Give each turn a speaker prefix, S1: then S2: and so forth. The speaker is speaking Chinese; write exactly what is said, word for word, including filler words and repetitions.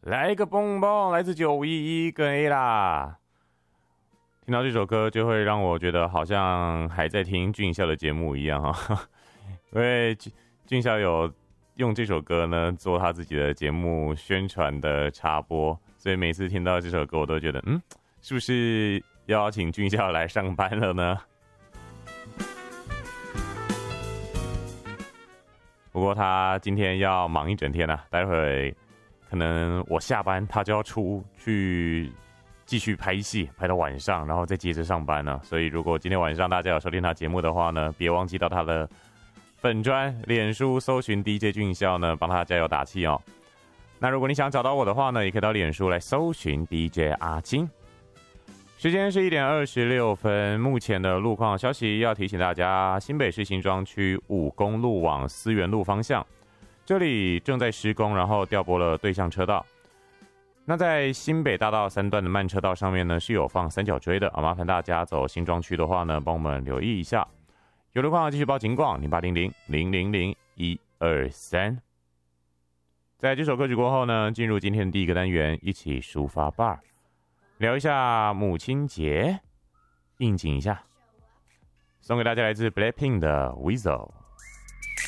S1: 来个蹦蹦，来自九一一跟 A 啦。听到这首歌就会让我觉得好像还在听俊孝的节目一样哈，因为俊孝有用这首歌呢做他自己的节目宣传的插播，所以每次听到这首歌我都觉得嗯，是不是要邀请俊孝来上班了呢？不过他今天要忙一整天啊，待会可能我下班他就要出去继续拍戏，拍到晚上，然后再接着上班呢。所以如果今天晚上大家有收听他节目的话呢，别忘记到他的粉专脸书搜寻 D J 俊孝呢，帮他加油打气哦。那如果你想找到我的话呢，也可以到脸书来搜寻 D J 阿金。时间是一点二十六分，目前的路况消息要提醒大家，新北市新庄区五公路往思源路方向，这里正在施工，然后调拨了对向车道。那在新北大道三段的慢车道上面呢，是有放三角锥的啊，麻烦大家走新庄区的话呢，帮我们留意一下。有路况继续报警广零八零零零零零一二三。在这首歌曲过后呢，进入今天的第一个单元，一起抒发 bar。聊一下母亲节，应景一下，送给大家来自 Blackpink 的 Weasel。